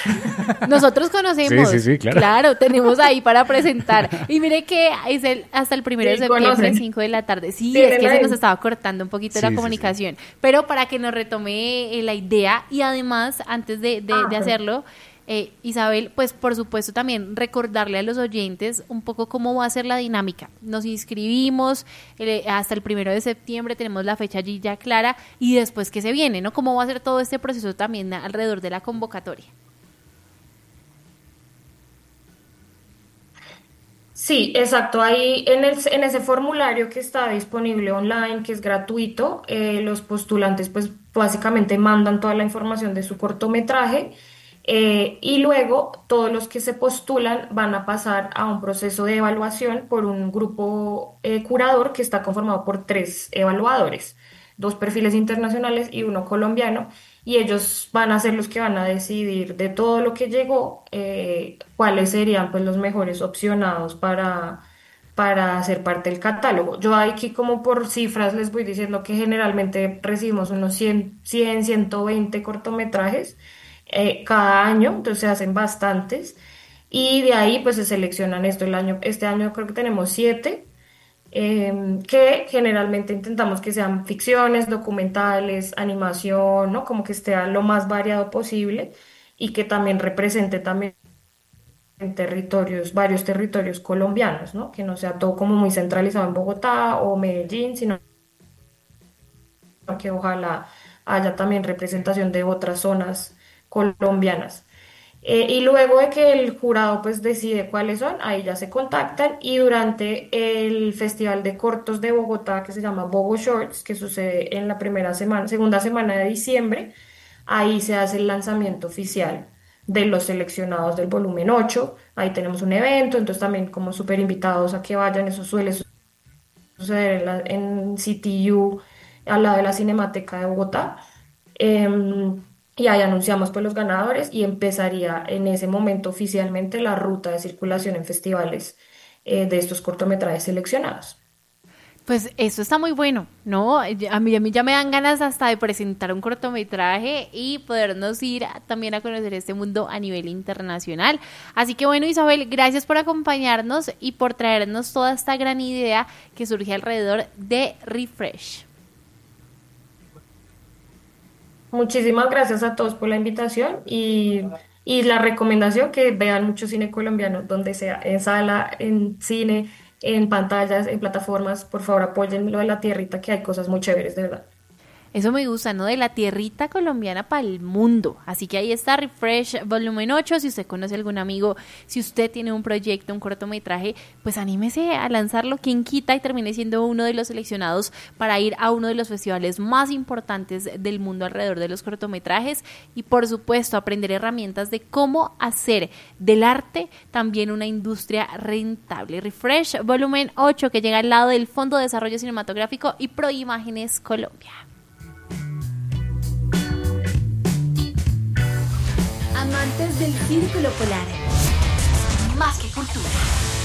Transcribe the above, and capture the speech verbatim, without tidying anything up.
Nosotros conocemos. Sí, sí, sí, claro. Claro, tenemos ahí para presentar. Y mire que es el hasta el primero Sí, de septiembre, conocen. cinco de la tarde. Sí, Tienen es que se ahí. nos estaba cortando un poquito Sí, la sí, comunicación. Pero para que nos retome eh, la idea y además, antes de, de, Ah, de hacerlo, eh, Isabel, pues por supuesto también recordarle a los oyentes un poco cómo va a ser la dinámica. Nos inscribimos eh, hasta el primero de septiembre, tenemos la fecha allí ya clara y después qué se viene, ¿no? Cómo va a ser todo este proceso también alrededor de la convocatoria. Sí, exacto. Ahí en, el, en ese formulario que está disponible online, que es gratuito, eh, los postulantes pues básicamente mandan toda la información de su cortometraje eh, y luego todos los que se postulan van a pasar a un proceso de evaluación por un grupo eh, curador que está conformado por tres evaluadores, dos perfiles internacionales y uno colombiano, y ellos van a ser los que van a decidir de todo lo que llegó, eh, cuáles serían pues los mejores opcionados para, para hacer parte del catálogo. Yo aquí como por cifras les voy diciendo que generalmente recibimos unos cien, cien, ciento veinte cortometrajes eh, cada año, entonces se hacen bastantes, y de ahí pues se seleccionan esto el año, este año creo que tenemos siete eh, que generalmente intentamos que sean ficciones, documentales, animación, ¿no? Como que esté lo más variado posible y que también represente también territorios, varios territorios colombianos, ¿no? Que no sea todo como muy centralizado en Bogotá o Medellín, sino que ojalá haya también representación de otras zonas colombianas. Eh, y luego de que el jurado pues decide cuáles son, ahí ya se contactan y durante el Festival de Cortos de Bogotá que se llama Bogo Shorts, que sucede en la primera semana, segunda semana de diciembre, ahí se hace el lanzamiento oficial de los seleccionados del volumen ocho. Ahí tenemos un evento, entonces también como súper invitados a que vayan, eso suele suceder en, la- en C T U, al lado de la Cinemateca de Bogotá. Em, y ahí anunciamos pues los ganadores y empezaría en ese momento oficialmente la ruta de circulación en festivales eh, de estos cortometrajes seleccionados. Pues eso está muy bueno, ¿no? A mí, a mí ya me dan ganas hasta de presentar un cortometraje y podernos ir a- también a conocer este mundo a nivel internacional. Así que bueno, Isabel, gracias por acompañarnos y por traernos toda esta gran idea que surge alrededor de Refresh. Muchísimas gracias a todos por la invitación y, y la recomendación que vean mucho cine colombiano, donde sea, en sala, en cine, en pantallas, en plataformas. Por favor, apoyen lo de la tierrita, que hay cosas muy chéveres, de verdad. Eso me gusta, ¿no? De la tierrita colombiana para el mundo. Así que ahí está Refresh Volumen ocho. Si usted conoce a algún amigo, si usted tiene un proyecto, un cortometraje, pues anímese a lanzarlo. Quien quita y termine siendo uno de los seleccionados para ir a uno de los festivales más importantes del mundo alrededor de los cortometrajes. Y por supuesto, aprender herramientas de cómo hacer del arte también una industria rentable. Refresh Volumen ocho, que llega al lado del Fondo de Desarrollo Cinematográfico y Proimágenes Colombia. Amantes del Círculo Polar. Más que cultura.